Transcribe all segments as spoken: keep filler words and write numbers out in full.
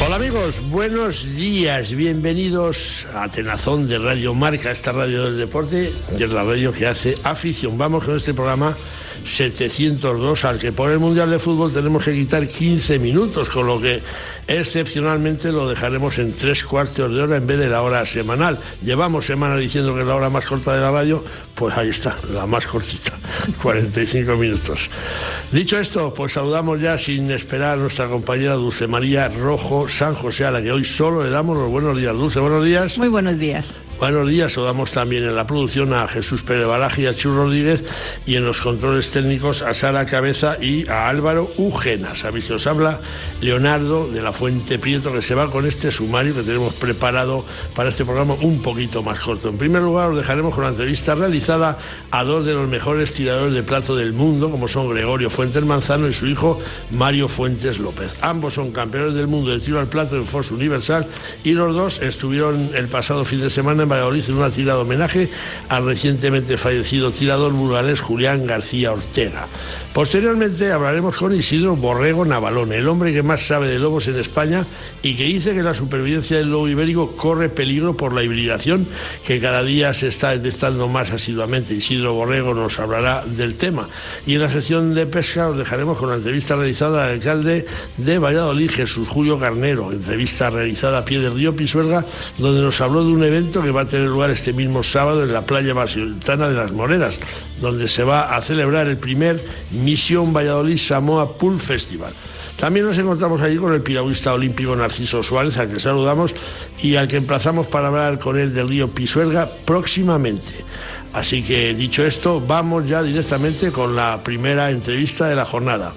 Hola amigos, buenos días, bienvenidos a Tenazón de Radio Marca, esta radio del deporte, que es la radio que hace afición. Vamos con este programa setecientos dos, al que por el Mundial de Fútbol tenemos que quitar quince minutos, con lo que excepcionalmente lo dejaremos en tres cuartos de hora en vez de la hora semanal. Llevamos semanas diciendo que es la hora más corta de la radio, pues ahí está, la más cortita, cuarenta y cinco minutos. Dicho esto, pues saludamos ya sin esperar a nuestra compañera Dulce María Rojo San José, a la que hoy solo le damos los buenos días. Dulce, buenos días. Muy buenos días. Buenos días, saludamos también en la producción a Jesús Pérez Balaji y a Chu Rodríguez, y en los controles técnicos a Sara Cabeza y a Álvaro Ugena. Sabéis que os habla Leonardo de la Fuente Prieto, que se va con este sumario que tenemos preparado para este programa un poquito más corto. En primer lugar, os dejaremos con la entrevista realizada a dos de los mejores tiradores de plato del mundo, como son Gregorio Fuentes Manzano y su hijo Mario Fuentes López. Ambos son campeones del mundo de tiro al plato en Fox Universal, y los dos estuvieron el pasado fin de semana en Valladolid en una tirada de homenaje al recientemente fallecido tirador burgalés Julián García Ortega. Posteriormente hablaremos con Isidro Borrego Navalón, el hombre que más sabe de lobos en España y que dice que la supervivencia del lobo ibérico corre peligro por la hibridación, que cada día se está detectando más asiduamente. Isidro Borrego nos hablará del tema. Y en la sección de pesca os dejaremos con la entrevista realizada al alcalde de Valladolid, Jesús Julio Carnero, entrevista realizada a pie del río Pisuerga, donde nos habló de un evento que va a tener lugar este mismo sábado en la playa vallisoletana de Las Moreras, donde se va a celebrar el primer Misión Valladolid Samoa Pool Festival. También nos encontramos allí con el piragüista olímpico Narciso Suárez, al que saludamos y al que emplazamos para hablar con él del río Pisuerga próximamente. Así que, dicho esto, vamos ya directamente con la primera entrevista de la jornada.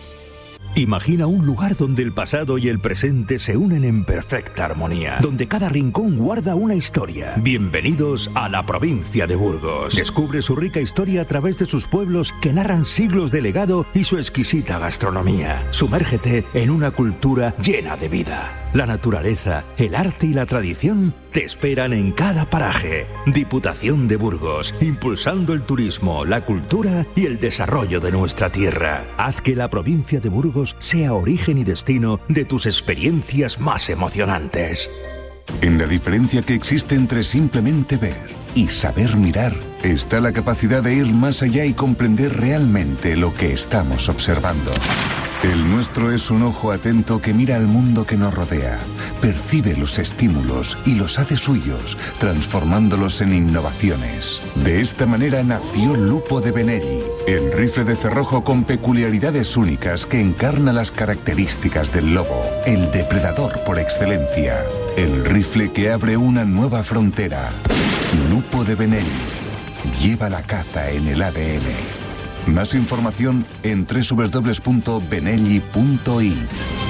Imagina un lugar donde el pasado y el presente se unen en perfecta armonía, donde cada rincón guarda una historia. Bienvenidos a la provincia de Burgos. Descubre su rica historia a través de sus pueblos que narran siglos de legado y su exquisita gastronomía. Sumérgete en una cultura llena de vida. La naturaleza, el arte y la tradición te esperan en cada paraje. Diputación de Burgos, impulsando el turismo, la cultura y el desarrollo de nuestra tierra. Haz que la provincia de Burgos sea origen y destino de tus experiencias más emocionantes. En la diferencia que existe entre simplemente ver y saber mirar, está la capacidad de ir más allá y comprender realmente lo que estamos observando. El nuestro es un ojo atento que mira al mundo que nos rodea, percibe los estímulos y los hace suyos, transformándolos en innovaciones. De esta manera nació Lupo de Benelli, el rifle de cerrojo con peculiaridades únicas que encarna las características del lobo, el depredador por excelencia. El rifle que abre una nueva frontera. Lupo de Benelli. Lleva la caza en el A D N. Más información en doble u doble u doble u punto benelli punto it.